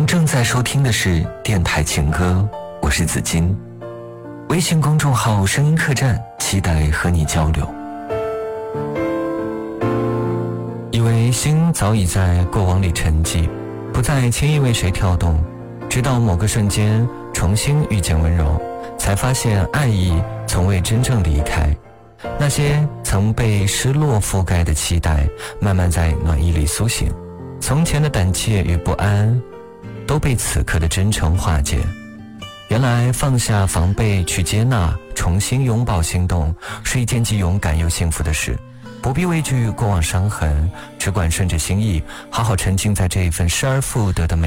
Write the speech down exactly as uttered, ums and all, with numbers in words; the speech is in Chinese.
正在收听的是电台情歌，我是子金。微信公众号声音客栈，期待和你交流。以为心早已在过往里沉寂，不再轻易为谁跳动，直到某个瞬间重新遇见温柔，才发现爱意从未真正离开。那些曾被失落覆盖的期待，慢慢在暖意里苏醒，从前的胆怯与不安都被此刻的真诚化解。原来放下防备去接纳，重新拥抱心动，是一件既勇敢又幸福的事。不必畏惧过往伤痕，只管顺着心意，好好沉浸在这一份失而复得的美